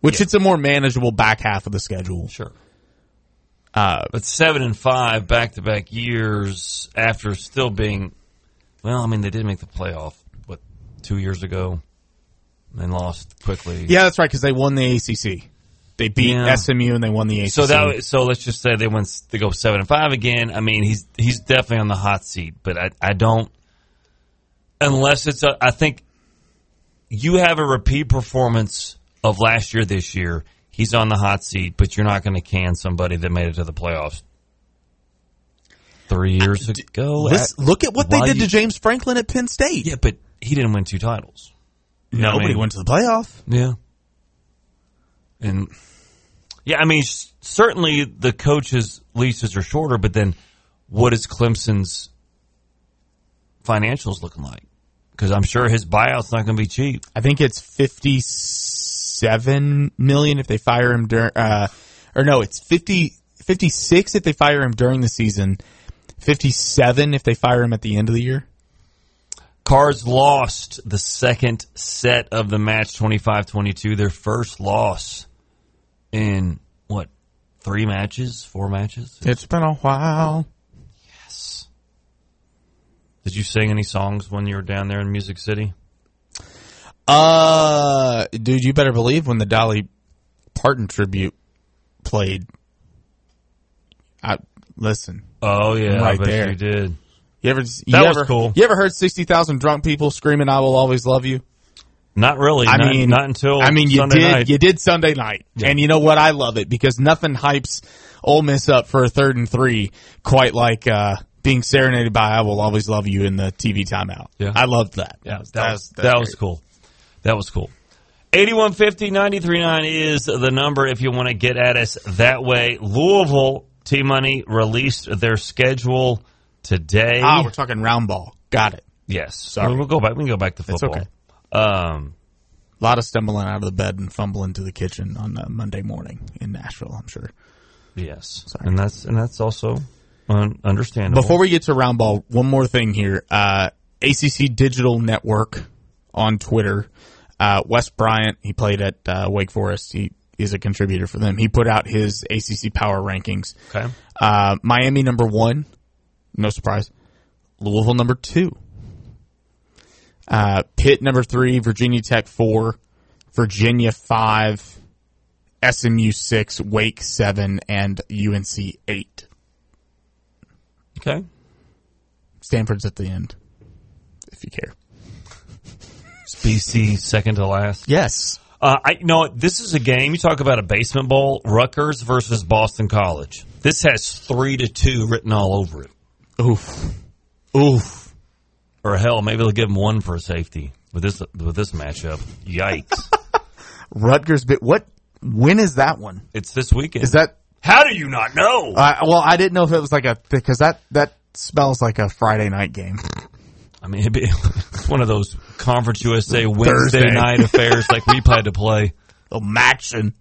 which it's a more manageable back half of the schedule. Sure. But 7-5 back-to-back years after still being, well, I mean, they did make the playoff, 2 years ago, and lost quickly. Yeah, that's right, because they won the ACC. They beat SMU and they won the ACC. So let's just say they go 7-5 again. I mean, he's definitely on the hot seat, but I don't, unless it's I think you have a repeat performance of last year, this year. He's on the hot seat, but you're not going to can somebody that made it to the playoffs 3 years ago. Look at what they did to James Franklin at Penn State. Yeah, but he didn't win 2 titles. But he went to the playoff. Yeah. And, yeah, I mean, certainly the coaches' leases are shorter, but then what is Clemson's financials looking like? Because I'm sure his buyout's not going to be cheap. I think it's $57 million if they fire him during, it's 56 if they fire him during the season, 57 if they fire him at the end of the year. Cards lost the second set of the match, 25-22, their first loss in, 4 matches? It's been a while. Yes. Did you sing any songs when you were down there in Music City? Dude, you better believe when the Dolly Parton tribute played. Listen. Oh, yeah, right I bet there. you did. Was cool. You ever heard 60,000 drunk people screaming, "I will always love you"? Not really. Not until Sunday night. You did Sunday night. Yeah. And you know what? I love it because nothing hypes Ole Miss up for a 3rd and 3 quite like being serenaded by "I will always love you" in the TV timeout. Yeah. I loved that. Yeah, that was cool. That was cool. 8150-939 is the number if you want to get at us that way. Louisville, T-Money, released their schedule today. We're talking round ball. Got it. Yes. Sorry. We'll go back. We can go back to football. It's okay. A lot of stumbling out of the bed and fumbling to the kitchen on Monday morning in Nashville, I'm sure. Yes. Sorry. And that's also understandable. Before we get to round ball, one more thing here. ACC Digital Network on Twitter. Wes Bryant, he played at Wake Forest. He is a contributor for them. He put out his ACC power rankings. Okay. Miami number 1, no surprise. Louisville number 2. Pitt number 3, Virginia Tech 4, Virginia 5, SMU 6, Wake 7, and UNC 8. Okay. Stanford's at the end, if you care. BC second to last. Yes. This is a game. You talk about a basement bowl. Rutgers versus Boston College. This has 3-2 written all over it. Oof. Or hell, maybe they'll give them 1 for a safety with this matchup. Yikes. Rutgers. When is that one? It's this weekend. Is that? How do you not know? I didn't know if it was because that smells like a Friday night game. I mean, it's one of those Conference USA Wednesday night affairs like we had to play. Oh, Maction.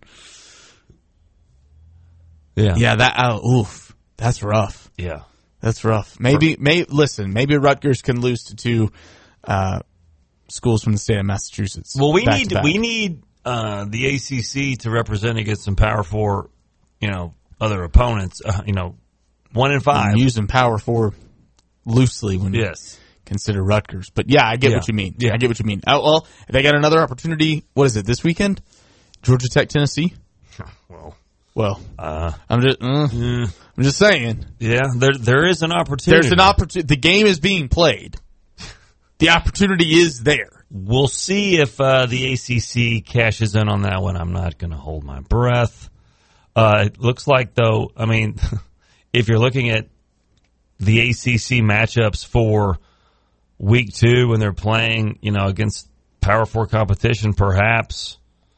Yeah. Yeah, that's rough. Yeah. That's rough. Maybe Rutgers can lose to 2 schools from the state of Massachusetts. Well, we need the ACC to represent against some Power 4, other opponents. 1-5. I'm using Power 4 loosely when consider Rutgers. But yeah, I get what you mean. Yeah. I get what you mean. Oh, well, they got another opportunity. What is it, this weekend? Georgia Tech, Tennessee? Well, I'm just saying. Yeah, there is an opportunity. There's an opportunity. The game is being played. The opportunity is there. We'll see if the ACC cashes in on that one. I'm not going to hold my breath. It looks like, though, I mean, if you're looking at the ACC matchups for week 2 when they're playing, against Power 4 competition, perhaps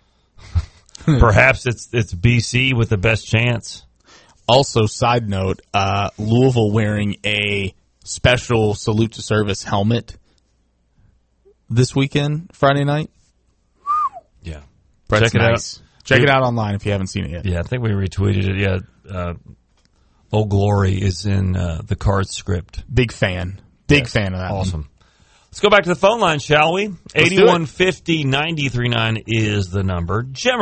it's BC with the best chance. Also, side note, Louisville wearing a special salute to service helmet this weekend, Friday night. Yeah. Check it out. Check it out online if you haven't seen it yet. Yeah, I think we retweeted it. Yeah. Old Glory is in the card script. Big fan. Big fan of that. Awesome. One. Let's go back to the phone line, shall we? 8150-939 is the number. Jemmer